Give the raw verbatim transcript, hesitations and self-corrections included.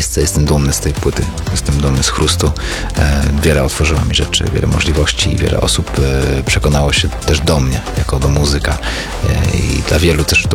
Polsce. Jestem dumny z tej płyty, jestem dumny z Chrustu. Wiele otworzyła mi rzeczy, wiele możliwości i wiele osób przekonało się też do mnie, jako do muzyka. I dla wielu też to